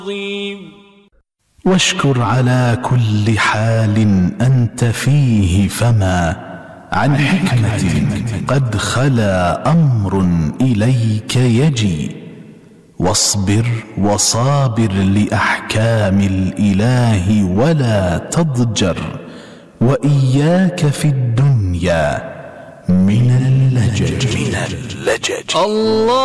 واشكر على كل حال أنت فيه، فما عن حكمة قد خلا أمر إليك يجي. واصبر وصابر لأحكام الإله ولا تضجر، وإياك في الدنيا من اللجج.